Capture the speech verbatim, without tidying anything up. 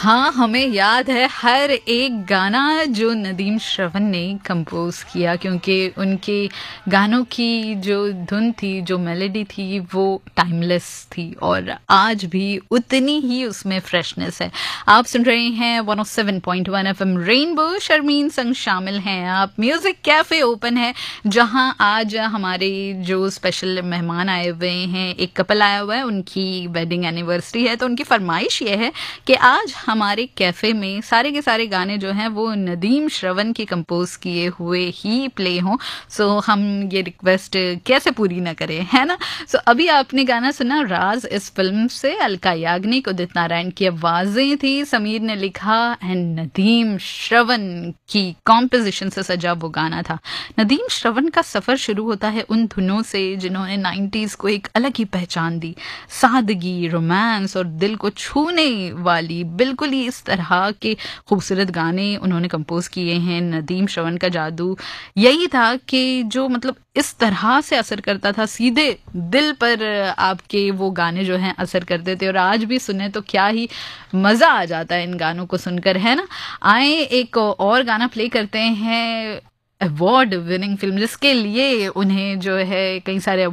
हाँ, हमें याद है हर एक गाना जो नदीम श्रवण ने कंपोज़ किया, क्योंकि उनके गानों की जो धुन थी, जो मेलोडी थी, वो टाइमलेस थी और आज भी उतनी ही उसमें फ्रेशनेस है। आप सुन रहे हैं one O seven point one FM rainbow, Sharmin संग शामिल हैं आप। म्यूज़िक कैफ़े ओपन है, जहाँ आज हमारे जो स्पेशल मेहमान आए हुए हैं, एक कपल आया हुआ है, उनकी वेडिंग एनिवर्सरी है, तो उनकी फरमाइश ये है कि आज हमारे कैफ़े में सारे के सारे गाने जो हैं वो नदीम श्रवण के कंपोज़ किए हुए ही प्ले हों। सो हम ये रिक्वेस्ट कैसे पूरी ना करें, है ना? सो अभी आपने गाना सुना राज इस फ़िल्म से, अलका याग्निक, उदित नारायण की आवाज़ें थी, समीर ने लिखा एंड नदीम श्रवण की कॉम्पोज़िशन से सजा वो गाना था। नदीम श्रवण का सफ़र शुरू होता है उन धुनों से जिन्होंने नाइंटीज़ को एक अलग ही पहचान दी। सादगी, रोमांस और दिल को छूने वाली बिल्कुल ही इस तरह के खूबसूरत गाने उन्होंने कंपोज किए हैं। नदीम श्रवण का जादू यही था कि जो मतलब इस तरह से असर करता था, सीधे दिल पर आपके वो गाने जो हैं असर करते थे और आज भी सुने तो क्या ही मज़ा आ जाता है इन गानों को सुनकर, है ना? आए एक और गाना प्ले करते हैं, अवार्ड विनिंग फिल्म जिसके लिए उन्हें जो है कई सारे